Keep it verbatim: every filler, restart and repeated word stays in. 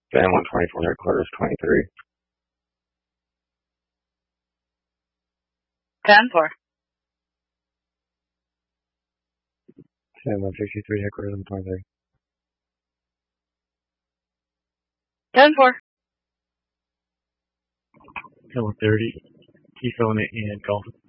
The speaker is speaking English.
Fan one twenty-four headquarters twenty-three. ten four. Fan one sixty-three headquarters twenty-three. ten four. Fan one thirty, Keystone and Golf.